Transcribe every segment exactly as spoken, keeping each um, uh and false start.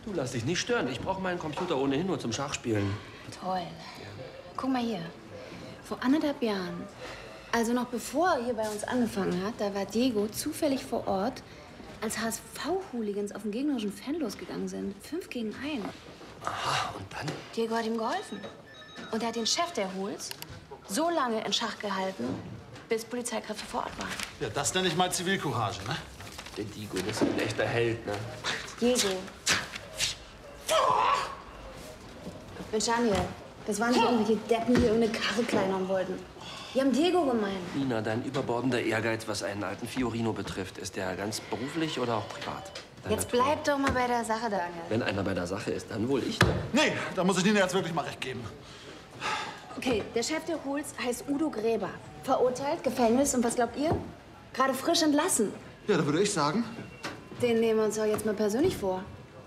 Du lass dich nicht stören. Ich brauche meinen Computer ohnehin nur zum Schachspielen. Toll. Guck mal hier. Vor anderthalb Jahren, also noch bevor er hier bei uns angefangen hat, da war Diego zufällig vor Ort, als H S V-Hooligans auf den gegnerischen Fan losgegangen sind. Fünf gegen einen. Aha, und dann? Diego hat ihm geholfen. Und er hat den Chef der Hools so lange in Schach gehalten, bis Polizeikräfte vor Ort waren. Ja, das nenne ich mal Zivilcourage, ne? Der Diego, das ist ein echter Held, ne? Diego. Mensch, Daniel, das waren nicht irgendwelche Deppen, die irgendeine Karre kleinern wollten. Die haben Diego gemeint. Nina, dein überbordender Ehrgeiz, was einen alten Fiorino betrifft, ist der ganz beruflich oder auch privat? Dein Jetzt bleib doch mal bei der Sache, Daniel. Wenn einer bei der Sache ist, dann wohl ich. Nee, da muss ich Nina jetzt wirklich mal recht geben. Okay, der Chef der Hools heißt Udo Gräber. Verurteilt, Gefängnis und was glaubt ihr? Gerade frisch entlassen. Ja, da würde ich sagen. Den nehmen wir uns doch jetzt mal persönlich vor.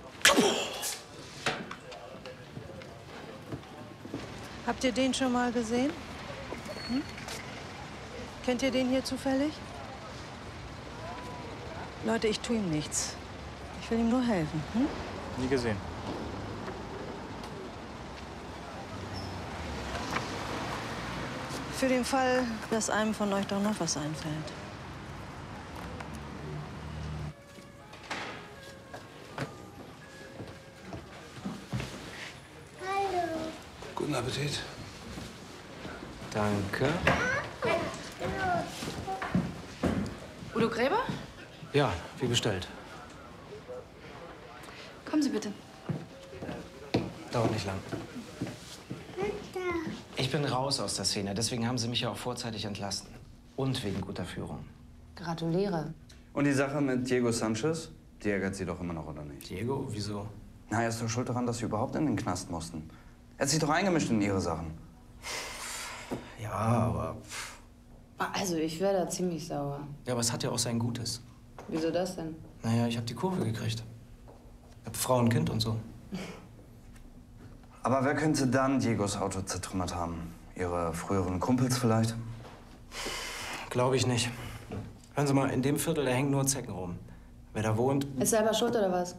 Habt ihr den schon mal gesehen? Hm? Kennt ihr den hier zufällig? Leute, ich tue ihm nichts. Ich will ihm nur helfen. Hm? Nie gesehen. Für den Fall, dass einem von euch doch noch was einfällt. Hallo. Guten Appetit. Danke. Udo Gräber? Ja, wie bestellt. Kommen Sie bitte. Dauert nicht lang. Ich bin raus aus der Szene, deswegen haben sie mich ja auch vorzeitig entlassen. Und wegen guter Führung. Gratuliere. Und die Sache mit Diego Sanchez, die ärgert Sie doch immer noch, oder nicht? Diego, wieso? Na, er ist doch schuld daran, dass Sie überhaupt in den Knast mussten. Er hat sich doch eingemischt in Ihre Sachen. Ja, aber... Also, ich wäre da ziemlich sauer. Ja, aber es hat ja auch sein Gutes. Wieso das denn? Naja, ich habe die Kurve gekriegt. Ich hab Frau und Kind und so. Aber wer könnte dann Diegos Auto zertrümmert haben? Ihre früheren Kumpels vielleicht? Glaube ich nicht. Hören Sie mal, in dem Viertel, da hängen nur Zecken rum. Wer da wohnt... Ist selber schuld oder was?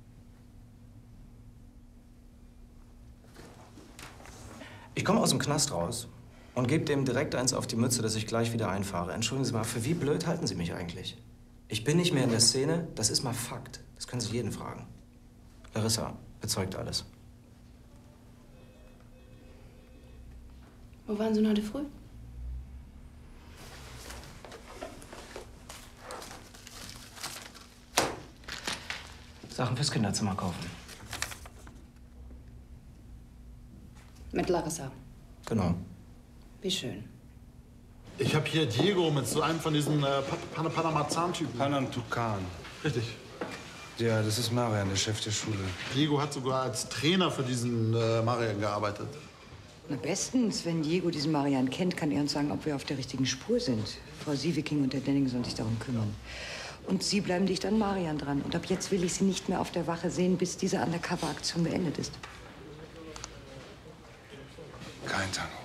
Ich komme aus dem Knast raus und gebe dem direkt eins auf die Mütze, dass ich gleich wieder einfahre. Entschuldigen Sie mal, für wie blöd halten Sie mich eigentlich? Ich bin nicht mehr in der Szene, das ist mal Fakt. Das können Sie jeden fragen. Larissa bezeugt alles. Wo waren Sie denn heute früh? Sachen fürs Kinderzimmer kaufen. Mit Larissa. Genau. Wie schön. Ich habe hier Diego mit so einem von diesen äh, Pan Panama-Zahn-Typen. Panantukan. Richtig. Ja, das ist Marian, der Chef der Schule. Diego hat sogar als Trainer für diesen äh, Marian gearbeitet. Na bestens, wenn Diego diesen Marian kennt, kann er uns sagen, ob wir auf der richtigen Spur sind. Frau Sieveking und der Denning sollen sich darum kümmern. Und Sie bleiben dicht an Marian dran. Und ab jetzt will ich Sie nicht mehr auf der Wache sehen, bis diese Undercover-Aktion beendet ist. Kein Tango.